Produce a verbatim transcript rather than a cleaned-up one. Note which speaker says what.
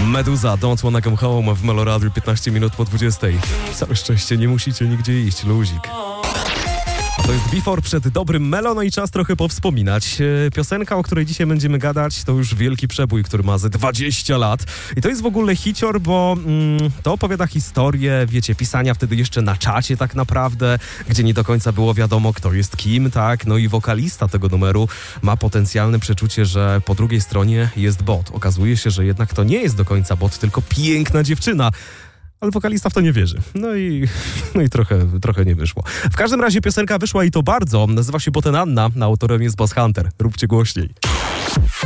Speaker 1: Meduza, Don't Wanna Come Home w Meloradiu piętnaście minut po dwudziestej. Całe szczęście, nie musicie nigdzie iść, luzik. A to jest Before przed dobrym Melo, no i czas trochę powspominać. Piosenka, o której dzisiaj będziemy gadać, to już wielki przebój, który ma ze dwadzieścia lat. I to jest w ogóle hicior, bo mm, to opowiada historię, wiecie, pisania wtedy jeszcze na czacie tak naprawdę, gdzie nie do końca było wiadomo, kto jest kim, tak? No i wokalista tego numeru ma potencjalne przeczucie, że po drugiej stronie jest bot. Okazuje się, że jednak to nie jest do końca bot, tylko piękna dziewczyna. Ale wokalista w to nie wierzy. No i, no i trochę, trochę nie wyszło. W każdym razie piosenka wyszła i to bardzo. Nazywa się Boten Anna, a autorem jest Bass Hunter. Róbcie głośniej.